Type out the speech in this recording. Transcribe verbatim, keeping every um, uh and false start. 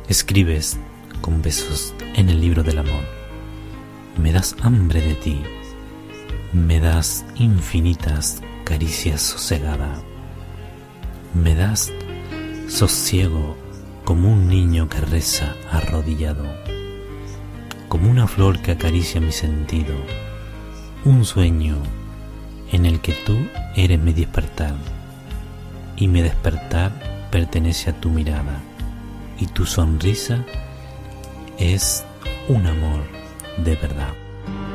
Escribes con besos en el libro del amor. Me das hambre de ti, me das infinitas caricias sosegada. Me das sosiego como un niño que reza arrodillado, como una flor que acaricia mi sentido, un sueño en el que tú eres mi despertar, y mi despertar pertenece a tu mirada, y tu sonrisa es un amor de verdad.